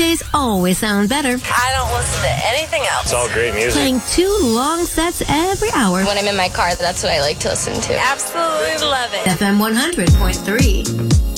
DJs always sound better. I don't listen to anything else. It's all great music. Playing 2 long sets every hour. When I'm in my car, that's what I like to listen to. Absolutely love it. FM 100.3.